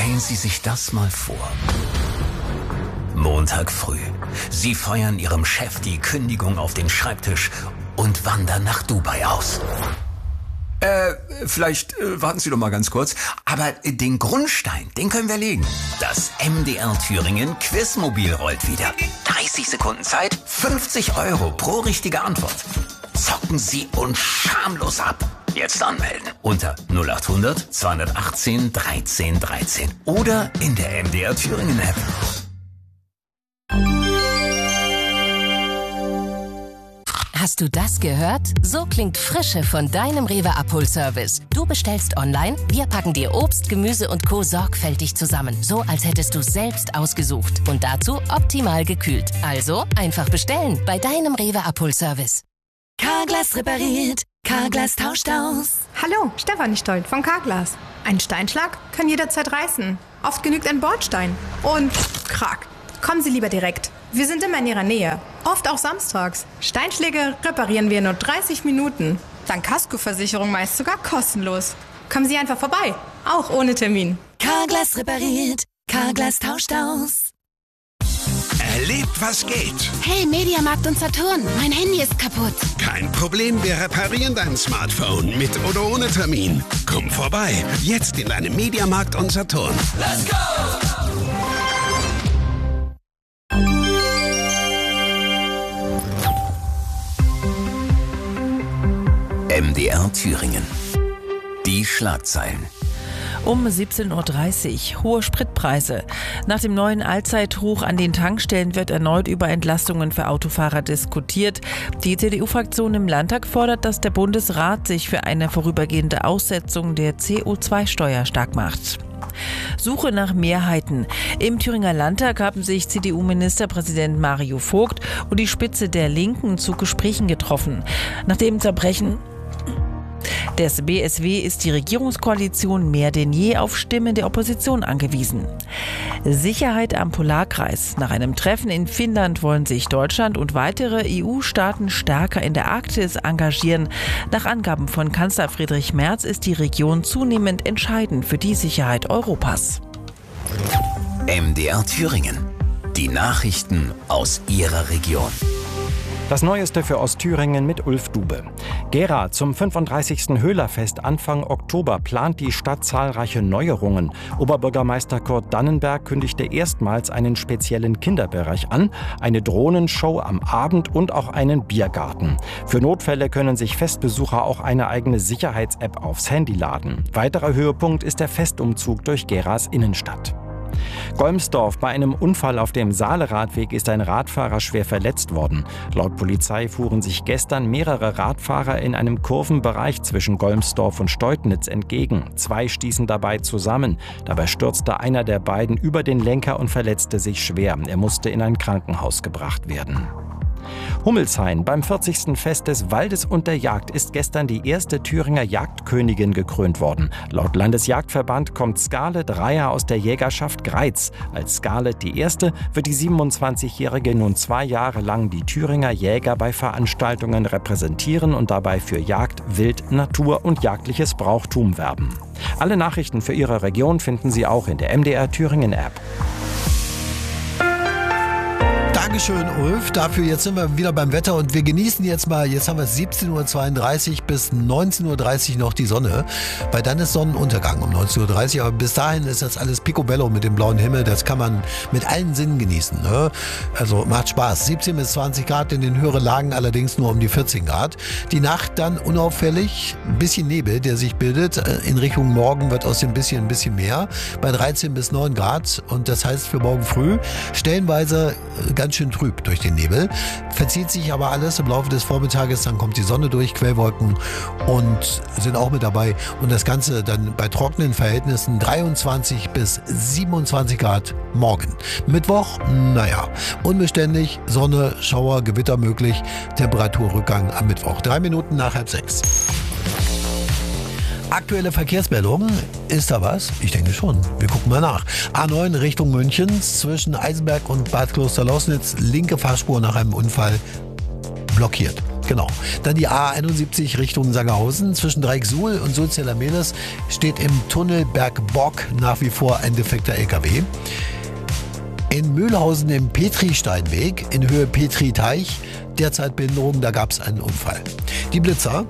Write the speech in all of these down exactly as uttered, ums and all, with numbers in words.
Stellen Sie sich das mal vor. Montag früh. Sie feuern Ihrem Chef die Kündigung auf den Schreibtisch und wandern nach Dubai aus. Äh, vielleicht äh, warten Sie doch mal ganz kurz. Aber äh, den Grundstein, den können wir legen. Das M D R Thüringen Quizmobil rollt wieder. dreißig Sekunden Zeit, fünfzig Euro pro richtige Antwort. Zocken Sie uns schamlos ab. Jetzt anmelden unter null acht hundert zweihundertachtzehn dreizehn dreizehn oder in der M D R Thüringen App. Hast du das gehört? So klingt Frische von deinem Rewe Abholservice. Du bestellst online, wir packen dir Obst, Gemüse und Co. sorgfältig zusammen. So, als hättest du selbst ausgesucht. Und dazu optimal gekühlt. Also einfach bestellen bei deinem Rewe Abholservice. Carglass repariert, Carglass tauscht aus. Hallo, Stefanie Stolt von Carglass. Ein Steinschlag kann jederzeit reißen. Oft genügt ein Bordstein. Und krack. Kommen Sie lieber direkt. Wir sind immer in Ihrer Nähe. Oft auch samstags. Steinschläge reparieren wir in nur dreißig Minuten. Dank Kaskoversicherung meist sogar kostenlos. Kommen Sie einfach vorbei. Auch ohne Termin. Carglass repariert, Carglass tauscht aus. Erlebt, was geht. Hey, Mediamarkt und Saturn, mein Handy ist kaputt. Kein Problem, wir reparieren dein Smartphone mit oder ohne Termin. Komm vorbei, jetzt in deinem Mediamarkt und Saturn. Let's go! M D R Thüringen. Die Schlagzeilen. Um siebzehn Uhr dreißig. Hohe Spritpreise. Nach dem neuen Allzeithoch an den Tankstellen wird erneut über Entlastungen für Autofahrer diskutiert. Die C D U-Fraktion im Landtag fordert, dass der Bundesrat sich für eine vorübergehende Aussetzung der C O zwei Steuer stark macht. Suche nach Mehrheiten. Im Thüringer Landtag haben sich C D U-Ministerpräsident Mario Vogt und die Spitze der Linken zu Gesprächen getroffen. Nach dem Zerbrechen des B S W ist die Regierungskoalition mehr denn je auf Stimmen der Opposition angewiesen. Sicherheit am Polarkreis. Nach einem Treffen in Finnland wollen sich Deutschland und weitere E U-Staaten stärker in der Arktis engagieren. Nach Angaben von Kanzler Friedrich Merz ist die Region zunehmend entscheidend für die Sicherheit Europas. M D R Thüringen. Die Nachrichten aus Ihrer Region. Das Neueste für Ostthüringen mit Ulf Dube. Gera zum fünfunddreißigsten Höhlerfest Anfang Oktober plant die Stadt zahlreiche Neuerungen. Oberbürgermeister Kurt Dannenberg kündigte erstmals einen speziellen Kinderbereich an, eine Drohnenshow am Abend und auch einen Biergarten. Für Notfälle können sich Festbesucher auch eine eigene Sicherheits-App aufs Handy laden. Weiterer Höhepunkt ist der Festumzug durch Geras Innenstadt. Golmsdorf. Bei einem Unfall auf dem Saale-Radweg ist ein Radfahrer schwer verletzt worden. Laut Polizei fuhren sich gestern mehrere Radfahrer in einem Kurvenbereich zwischen Golmsdorf und Steutnitz entgegen. Zwei stießen dabei zusammen. Dabei stürzte einer der beiden über den Lenker und verletzte sich schwer. Er musste in ein Krankenhaus gebracht werden. Hummelshain. Beim vierzigsten Fest des Waldes und der Jagd ist gestern die erste Thüringer Jagdkönigin gekrönt worden. Laut Landesjagdverband kommt Scarlett Reiher aus der Jägerschaft Greiz. Als Scarlett die erste wird die siebenundzwanzigjährige nun zwei Jahre lang die Thüringer Jäger bei Veranstaltungen repräsentieren und dabei für Jagd, Wild, Natur und jagdliches Brauchtum werben. Alle Nachrichten für Ihre Region finden Sie auch in der M D R Thüringen App. Dankeschön, Ulf. Dafür jetzt sind wir wieder beim Wetter und wir genießen jetzt mal, jetzt haben wir es siebzehn Uhr zweiunddreißig bis neunzehn Uhr dreißig noch die Sonne, weil dann ist Sonnenuntergang um neunzehn Uhr dreißig, aber bis dahin ist das alles picobello mit dem blauen Himmel, das kann man mit allen Sinnen genießen. Ne? Also macht Spaß. siebzehn bis zwanzig Grad, in den höheren Lagen allerdings nur um die vierzehn Grad. Die Nacht dann unauffällig, ein bisschen Nebel, der sich bildet. In Richtung Morgen wird aus dem bisschen ein bisschen mehr, bei dreizehn bis neun Grad und das heißt für morgen früh stellenweise ganz schön trüb durch den Nebel. Verzieht sich aber alles im Laufe des Vormittages, dann kommt die Sonne durch, Quellwolken und sind auch mit dabei. Und das Ganze dann bei trockenen Verhältnissen dreiundzwanzig bis siebenundzwanzig Grad morgen. Mittwoch, naja, unbeständig, Sonne, Schauer, Gewitter möglich, Temperaturrückgang am Mittwoch. Drei Minuten nach halb sechs. Aktuelle Verkehrsmeldung, ist da was? Ich denke schon. Wir gucken mal nach. A neun Richtung München, zwischen Eisenberg und Bad Klosterlausnitz, linke Fahrspur nach einem Unfall blockiert. Genau. Dann die A einundsiebzig Richtung Sangerhausen. Zwischen Dreiecksuhl und Sulzella-Mehlis steht im Tunnel Bergbock nach wie vor ein defekter L K W. In Mühlhausen im Petri-Steinweg in Höhe Petri-Teich derzeit Behinderung, da gab es einen Unfall. Die Blitzer.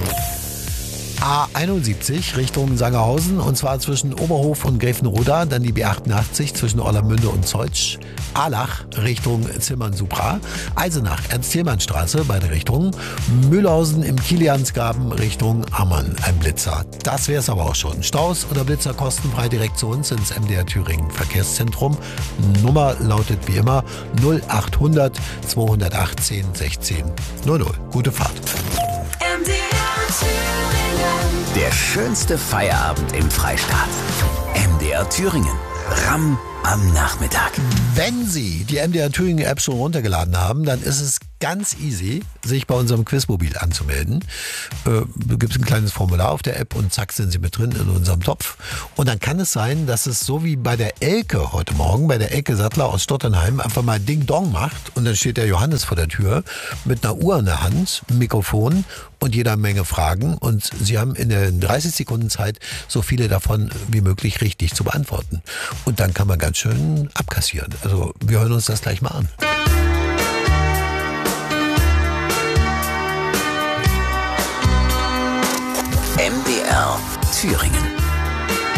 A einundsiebzig Richtung Sangerhausen und zwar zwischen Oberhof und Gräfenroda, dann die B achtundachtzig zwischen Orlamünde und Zeutsch, Allach Richtung Zimmern-Supra, Eisenach Ernst-Thälmann-Straße, beide Richtungen, Mühlhausen im Kiliansgraben Richtung Ammann, ein Blitzer. Das wäre es aber auch schon. Staus oder Blitzer kostenfrei direkt zu uns ins M D R Thüringen Verkehrszentrum. Nummer lautet wie immer null achthundert zweihundertachtzehn sechzehn null null. Gute Fahrt. M D R Thüringen. Der schönste Feierabend im Freistaat. M D R Thüringen. Ramm am Nachmittag. Wenn Sie die M D R Thüringen App schon runtergeladen haben, dann ist es ganz easy, sich bei unserem Quizmobil anzumelden. Äh, da gibt es ein kleines Formular auf der App und zack sind Sie mit drin in unserem Topf. Und dann kann es sein, dass es so wie bei der Elke heute Morgen, bei der Elke Sattler aus Stotternheim, einfach mal Ding Dong macht und dann steht der Johannes vor der Tür mit einer Uhr in der Hand, einem Mikrofon und jeder Menge Fragen und Sie haben in der dreißig Sekunden Zeit so viele davon wie möglich richtig zu beantworten. Und dann kann man ganz schön abkassieren. Also wir hören uns das gleich mal an. M D R Thüringen.